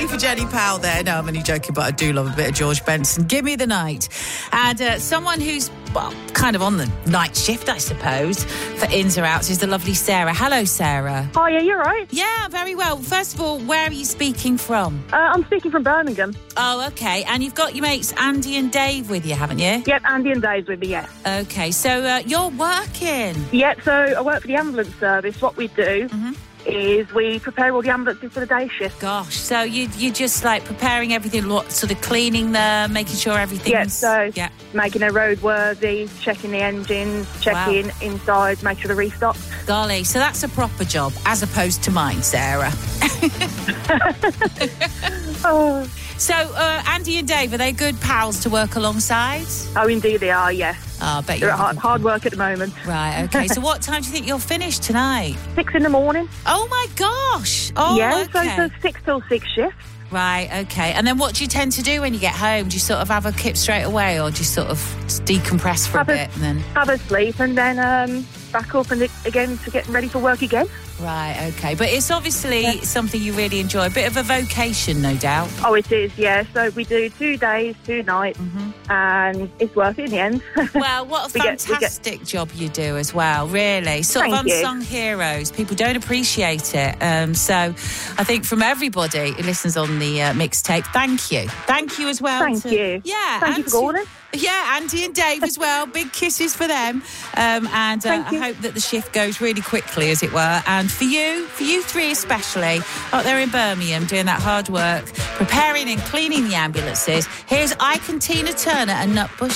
Only for Jenny Powell there. No, I'm only joking, but I do love a bit of George Benson. Give me the night. And someone who's, well, kind of on the night shift, I suppose, for ins or outs is the lovely Sarah. Hello, Sarah. Hi, you're right. Yeah, very well. First of all, where are you speaking from? I'm speaking from Birmingham. Oh, okay. And you've got your mates Andy and Dave with you, haven't you? Yep, Andy and Dave's with me, yes. Okay, so you're working. Yep, so I work for the ambulance service. What we do is we prepare all the ambulances for the day shift. Gosh, so you're just like preparing everything, sort of cleaning them, making sure everything's... Making her roadworthy, checking the engines, checking inside, make sure they're restocked. Golly, so that's a proper job, as opposed to mine, Sarah. Oh. So, Andy and Dave, are they good pals to work alongside? Oh, indeed they are, yes. Oh, I bet they're you're at hard work at the moment. Right, okay. So what time do you think you'll finish tonight? 6 in the morning. Oh, my gosh. Oh, yeah, okay. so it's a 6 till 6 shift. Right, okay. And then what do you tend to do when you get home? Do you sort of have a kip straight away, or do you sort of decompress for a bit and then... Have a sleep and then back up and again to get ready for work again. Right, okay. But it's obviously something you really enjoy. A bit of a vocation, no doubt. Oh, it is, yeah. So we do 2 days, 2 nights, and it's worth it in the end. Well, what a fantastic job you do as well, really. Sort of unsung heroes. People don't appreciate it. So I think from everybody who listens on the mixtape, thank you. Thank you as well. Thank you. Yeah. Thank you for calling. Yeah, Andy and Dave as well. Big kisses for them. And I hope that the shift goes really quickly, as it were. And for you three especially, out there in Birmingham doing that hard work, preparing and cleaning the ambulances, here's Ike and Tina Turner and Nutbush